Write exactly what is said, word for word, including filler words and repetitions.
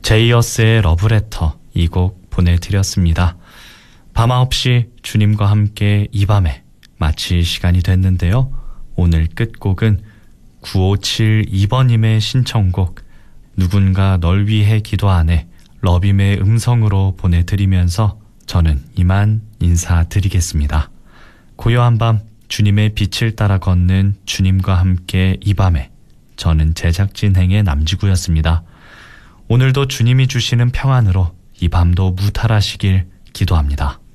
제이어스의 러브레터 이 곡 보내드렸습니다. 밤 아홉 시 주님과 함께 이 밤에 마칠 시간이 됐는데요. 오늘 끝곡은 구오칠이 번님의 신청곡 누군가 널 위해 기도하네 러빔의 음성으로 보내드리면서 저는 이만 인사드리겠습니다. 고요한 밤 주님의 빛을 따라 걷는 주님과 함께 이 밤에 저는 제작진 행의 남지구였습니다. 오늘도 주님이 주시는 평안으로 이 밤도 무탈하시길 기도합니다.